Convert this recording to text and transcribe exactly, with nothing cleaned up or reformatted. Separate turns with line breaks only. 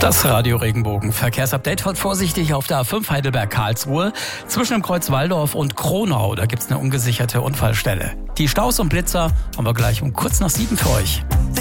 Das Radio Regenbogen. Verkehrsupdate heute vorsichtig auf der A fünf Heidelberg-Karlsruhe. Zwischen dem Kreuz Walldorf und Kronau, da gibt's eine ungesicherte Unfallstelle. Die Staus und Blitzer haben wir gleich um kurz nach sieben für euch.